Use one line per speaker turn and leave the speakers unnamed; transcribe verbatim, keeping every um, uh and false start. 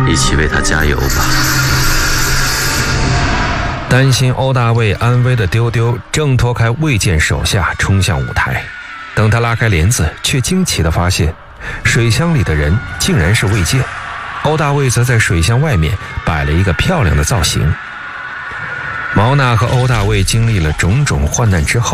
一起为他加油吧。
担心欧大卫安危的丢丢挣脱开卫健手下冲向舞台，等他拉开帘子，却惊奇地发现水箱里的人竟然是卫健。欧大卫则在水箱外面摆了一个漂亮的造型。毛娜和欧大卫经历了种种患难之后，